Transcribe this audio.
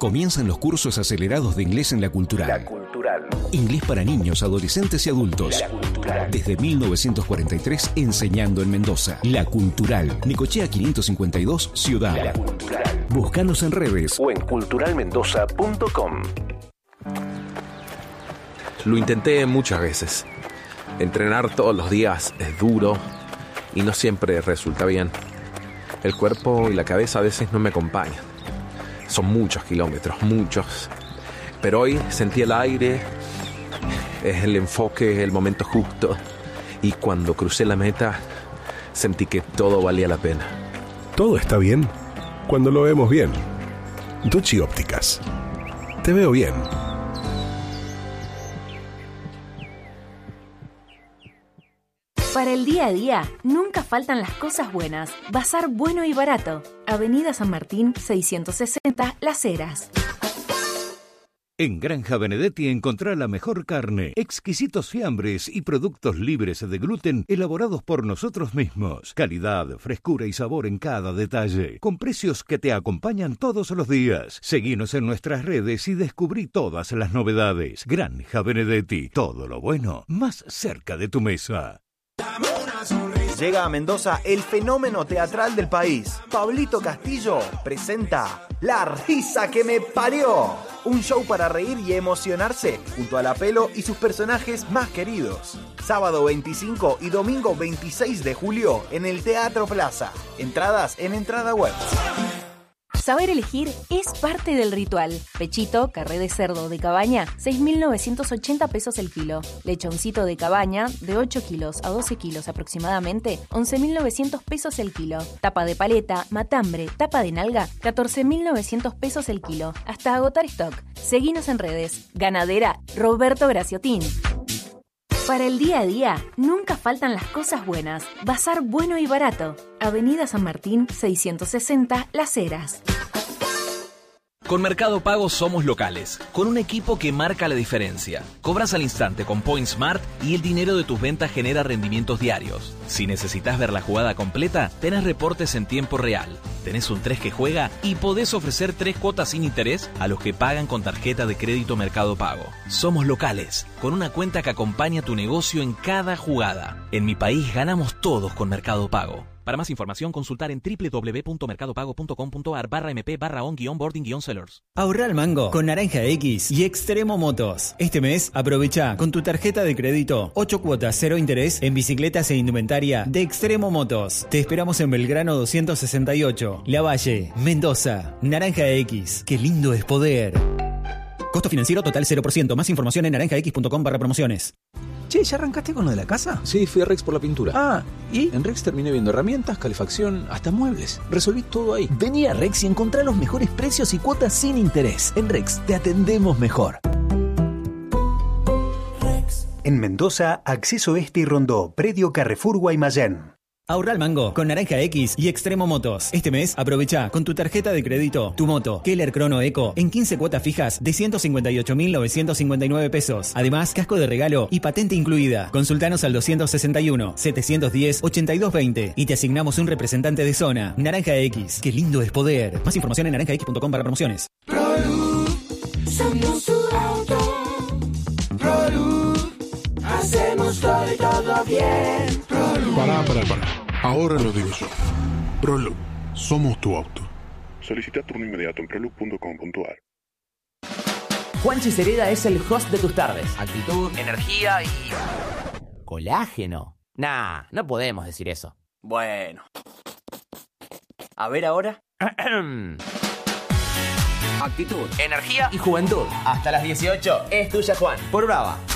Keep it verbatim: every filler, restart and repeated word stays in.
Comienzan los cursos acelerados de inglés en La Cultural. La Cultural. Inglés para niños, adolescentes y adultos. La Cultural. Desde mil novecientos cuarenta y tres, enseñando en Mendoza. La Cultural. Necochea quinientos cincuenta y dos, Ciudad. La Cultural. Búscanos en redes o en cultural mendoza punto com. Lo intenté muchas veces. Entrenar todos los días es duro y no siempre resulta bien. El cuerpo y la cabeza a veces no me acompañan. Son muchos kilómetros, muchos. Pero hoy sentí el aire, es el enfoque, el momento justo. Y cuando crucé la meta, sentí que todo valía la pena. Todo está bien cuando lo vemos bien. Ducci Ópticas. Te veo bien. Para el día a día, nunca faltan las cosas buenas. Bazar bueno y barato. Avenida San Martín, seiscientos sesenta, Las Heras. En Granja Benedetti encontrá la mejor carne, exquisitos fiambres y productos libres de gluten elaborados por nosotros mismos. Calidad, frescura y sabor en cada detalle, con precios que te acompañan todos los días. Seguinos en nuestras redes y descubrí todas las novedades. Granja Benedetti, todo lo bueno, más cerca de tu mesa. Llega a Mendoza el fenómeno teatral del país. Pablito Castillo presenta La Risa que me parió. Un show para reír y emocionarse junto a La Pelo y sus personajes más queridos. Sábado veinticinco y domingo veintiséis de julio en el Teatro Plaza. Entradas en Entrada Web. Saber elegir es parte del ritual. Pechito, carré de cerdo de cabaña, seis mil novecientos ochenta pesos el kilo. Lechoncito de cabaña, de ocho kilos a doce kilos aproximadamente, once mil novecientos pesos el kilo. Tapa de paleta, matambre, tapa de nalga, catorce mil novecientos pesos el kilo. Hasta agotar stock. Seguinos en redes. Ganadera Roberto Graciotín. Para el día a día, nunca faltan las cosas buenas. Bazar bueno y barato. Avenida San Martín, seiscientos sesenta, Las Heras. Con Mercado Pago somos locales, con un equipo que marca la diferencia. Cobras al instante con Point Smart y el dinero de tus ventas genera rendimientos diarios. Si necesitas ver la jugada completa, tenés reportes en tiempo real. Tenés un tres que juega y podés ofrecer tres cuotas sin interés a los que pagan con tarjeta de crédito Mercado Pago. Somos locales, con una cuenta que acompaña tu negocio en cada jugada. En mi país ganamos todos con Mercado Pago. Para más información, consultar en doble u doble u doble u punto mercado pago punto com punto a r barra mp barra on guión boarding guión sellers. Ahorra al mango con Naranja X y Extremo Motos. Este mes aprovecha con tu tarjeta de crédito ocho cuotas cero interés en bicicletas e indumentaria de Extremo Motos. Te esperamos en Belgrano doscientos sesenta y ocho, La Valle, Mendoza. Naranja X, qué lindo es poder. Costo financiero total cero por ciento. Más información en naranja x punto com barra promociones. Che, ¿ya arrancaste con lo de la casa? Sí, fui a Rex por la pintura. Ah, ¿y? En Rex terminé viendo herramientas, calefacción, hasta muebles. Resolví todo ahí. Vení a Rex y encontrá los mejores precios y cuotas sin interés. En Rex te atendemos mejor. Rex. En Mendoza, Acceso Este y Rondó, Predio Carrefour Guaymallén. Ahorra al mango con Naranja X y Extremo Motos. Este mes aprovecha con tu tarjeta de crédito tu moto Keller Crono Eco en quince cuotas fijas de ciento cincuenta y ocho mil novecientos cincuenta y nueve pesos. Además, casco de regalo y patente incluida. Consultanos al doscientos sesenta y uno, setecientos diez, ochenta y dos veinte y te asignamos un representante de zona. Naranja X, qué lindo es poder. Más información en naranja x punto com barra promociones. Somos tu auto. Prolub. Hacemos todo y todo bien. Prolub. Pará, pará, pará. Ahora lo digo yo. Prolub. Somos tu auto. Solicita turno inmediato en prolub punto com punto a r. Juanchi Cereda es el host de tus tardes. Actitud, energía y... colágeno. Nah, no podemos decir eso. Bueno. A ver ahora. Actitud, energía y juventud. Hasta las dieciocho es tuya, Juan. Por Brava.